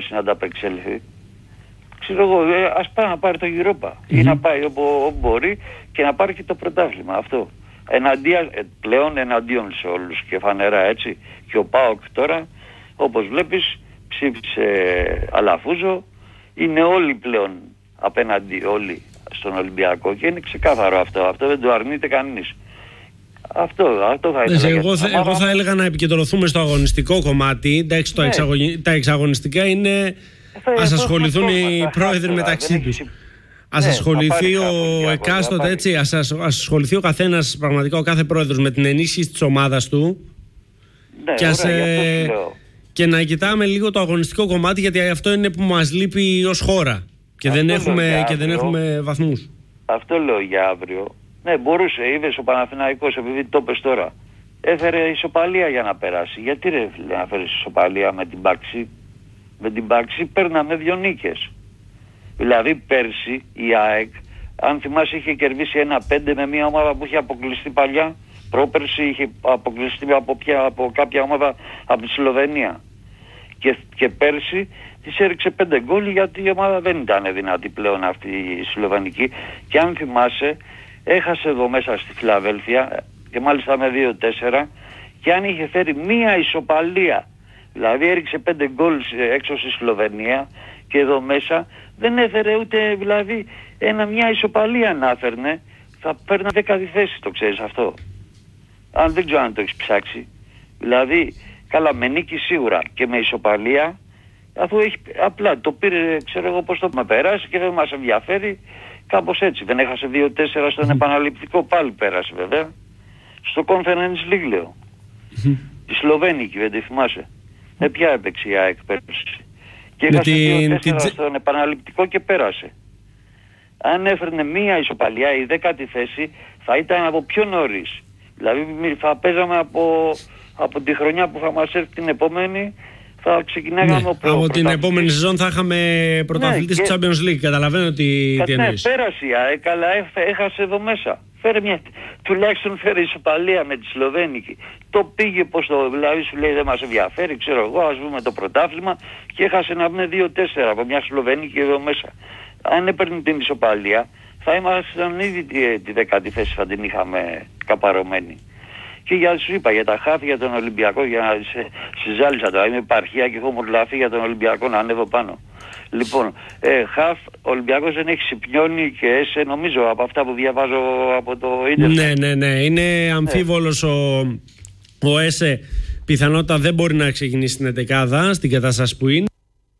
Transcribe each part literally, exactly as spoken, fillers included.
μπορέσει να ανταπεξέλθει, ξέρω εγώ, ε, ας πάει να πάρει το Europa mm-hmm. ή να πάει όπου, όπου μπορεί και να πάρει και το πρωτάθλημα αυτό. Εναντία, πλέον εναντίον σε όλους και φανερά, έτσι. Και ο ΠΑΟΚ τώρα, όπως βλέπεις, ψήφισε Αλαφούζο. Είναι όλοι πλέον απέναντι, όλοι στον Ολυμπιακό, και είναι ξεκάθαρο αυτό. Αυτό δεν το αρνείται κανείς. Αυτό, αυτό θα ήθελα. Εγώ, θα, εγώ θα έλεγα να επικεντρωθούμε στο αγωνιστικό κομμάτι. Εντάξει, το ναι. εξαγωνι... τα εξαγωνιστικά είναι... Ας ασχοληθούν οι πρόεδροι μεταξύ τους. Ας ναι, ασχοληθεί ο εκάστοτε, έτσι, ας, ας ασχοληθεί ο καθένας, πραγματικά ο κάθε πρόεδρος, με την ενίσχυση της ομάδας του. Ναι, και, ας, ωραία, ε, και να κοιτάμε λίγο το αγωνιστικό κομμάτι, γιατί αυτό είναι που μας λείπει ως χώρα και, δεν έχουμε, και δεν έχουμε βαθμούς. Αυτό λέω για αύριο. Ναι, μπορούσε, είδες ο Παναθηναϊκός, επειδή το πες τώρα, έφερε ισοπαλία για να περάσει. Γιατί ρε φίλε να φέρεις ισοπαλία με την Πάξη? Με την Πάξη παίρναμε δύο νίκες. Δηλαδή πέρσι η ΑΕΚ, αν θυμάσαι, είχε κερδίσει ένα πέντε με μια ομάδα που είχε αποκλειστεί παλιά. Πρόπερσι είχε αποκλειστεί από, πια, από κάποια ομάδα από τη Σλοβενία. Και, και πέρσι της έριξε πέντε γκολ, γιατί η ομάδα δεν ήταν δυνατή πλέον αυτή η Σλοβενική. Και αν θυμάσαι, έχασε εδώ μέσα στη Φιλαδέλφια, και μάλιστα με δύο τέσσερα, και αν είχε φέρει μία ισοπαλία, δηλαδή έριξε πέντε γκολ έξω στη Σλοβενία, και εδώ μέσα δεν έφερε ούτε, δηλαδή, ένα, μια ισοπαλία να έφερνε, θα παίρνει δέκατη θέση, το ξέρεις αυτό? Αν δεν ξέρω αν το έχεις ψάξει. Δηλαδή, καλά, με νίκη σίγουρα και με ισοπαλία, αφού έχει, απλά το πήρε, ξέρω εγώ πώς το με περάσει και δεν μας ενδιαφέρει, κάπως έτσι. Δεν έχασε δύο τέσσερα στον επαναληπτικό, πάλι πέρασε βέβαια. Στο Conference League, λέω. Τη Σλοβένικη, δεν τη θυμάσαι? Ε, ποια έπαιξε η ΑΕΚ πέρασε? Και έχασε δύο τέσσερα την... στον επαναληπτικό και πέρασε. Αν έφερνε μία ισοπαλία, η δέκατη θέση θα ήταν από πιο νωρίς. Δηλαδή θα παίζαμε από, από τη χρονιά που θα μας έρθει την επόμενη, θα ξεκινάγαμε ναι, από, από την επόμενη σεζόν θα είχαμε πρωταθλητή ναι, Champions League. Καταλαβαίνω τι, τι εννοείς. Ναι, πέρασε η ΑΕΚ, αλλά έχασε εδώ μέσα. Φέρε μια, τουλάχιστον φέρε ισοπαλία με τη Σλοβένικη. Το πήγε πως το, δηλαδή σου λέει δεν μας ενδιαφέρει, ξέρω εγώ, ας πούμε το πρωτάθλημα, και έχασε να βγει δύο τέσσερα από μια Σλοβένικη εδώ μέσα. Αν έπαιρνε την ισοπαλία, θα ήμασταν ήδη τη, τη δεκάτη θέση, θα την είχαμε καπαρωμένη. Και για, σου είπα, για τα χάφη, για τον Ολυμπιακό, για να σε, συζάλισα τώρα, είμαι επαρχία και έχω μορλαθεί για τον Ολυμπιακό να ανέβω πάνω. Λοιπόν, ε, χαφ, ο Ολυμπιακός δεν έχει Σιπιόνι και Έσε, νομίζω, από αυτά που διαβάζω από το ίντερνετ. Ναι, ναι, ναι, είναι αμφίβολος ναι. ο, ο Έσε, πιθανότητα δεν μπορεί να ξεκινήσει την εντεκάδα στην κατάσταση που είναι.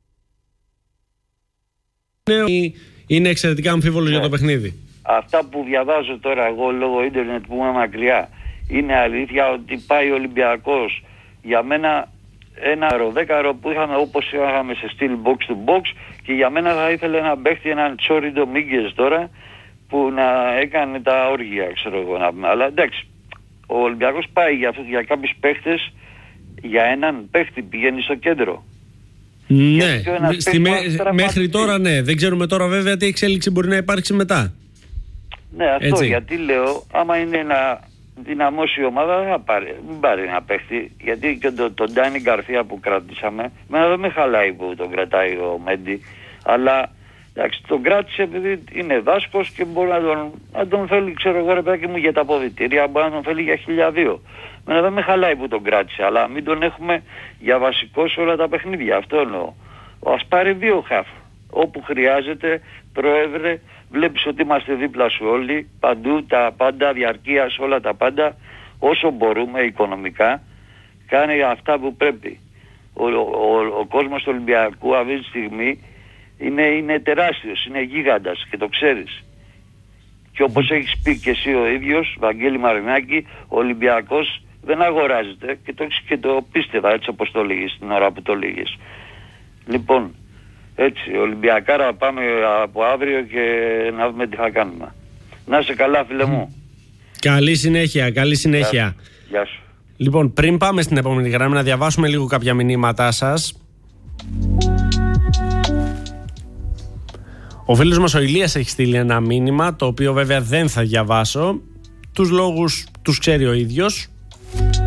Είναι εξαιρετικά αμφίβολος ναι. για το παιχνίδι. Αυτά που διαβάζω τώρα εγώ λόγω ίντερνετ που είμαι μακριά, είναι αλήθεια ότι πάει ο Ολυμπιακός για μένα ένα αεροδέκαρο που είχαμε όπως είχαμε σε στυλ box to box, και για μένα θα ήθελε να παίχτη έναν Τσόρι Ντομίγκες τώρα που να έκανε τα όργια, ξέρω εγώ να πούμε. Αλλά εντάξει, ο Ολυμπιακός πάει για, για κάποιους παίχτες, για έναν παίχτη πηγαίνει στο κέντρο. Ναι, στη με, μέχρι τώρα ναι. Δεν ξέρουμε τώρα βέβαια τι εξέλιξη μπορεί να υπάρξει μετά. Ναι, αυτό έτσι. Γιατί λέω, άμα είναι να δυναμώσει η ομάδα, δεν θα πάρει, μην πάρει ένα παίχτη. Γιατί και τον το Ντάνι Γκαρθία που κρατήσαμε, μένα δεν με χαλάει που τον κρατάει ο Μέντι, αλλά εντάξει, τον κράτησε επειδή είναι δάσκος και μπορεί να τον, να τον θέλει, ξέρω εγώ ρε παιδάκι μου, για τα αποδυτήρια, μπορεί να τον θέλει για χίλια δύο. Μένα δεν με χαλάει που τον κράτησε, αλλά μην τον έχουμε για βασικό σε όλα τα παιχνίδια. Αυτό εννοώ. Ας πάρει δύο χαφ. Όπου χρειάζεται, πρόεδρε, βλέπεις ότι είμαστε δίπλα σου όλοι, παντού, τα πάντα, διαρκείας, όλα τα πάντα, όσο μπορούμε οικονομικά, κάνει αυτά που πρέπει. Ο, ο, ο, ο κόσμος του Ολυμπιακού αυτή τη στιγμή είναι, είναι τεράστιος, είναι γίγαντας και το ξέρεις. Και όπως έχεις πει και εσύ ο ίδιος, Βαγγέλη Μαρινάκη, ο Ολυμπιακός δεν αγοράζεται, και το, και το πίστευα έτσι όπως το λέγεις την ώρα που το λέγεις. Λοιπόν, έτσι, Ολυμπιακάρα, πάμε από αύριο και να δούμε τι θα κάνουμε. Να είσαι καλά, φίλε μου. Καλή συνέχεια, καλή συνέχεια. Γεια σου. Γεια σου. Λοιπόν, πριν πάμε στην επόμενη γραμμή, να διαβάσουμε λίγο κάποια μηνύματά σας. Ο φίλος μας ο Ηλίας έχει στείλει ένα μήνυμα, το οποίο βέβαια δεν θα διαβάσω. Τους λόγους τους ξέρει ο ίδιος.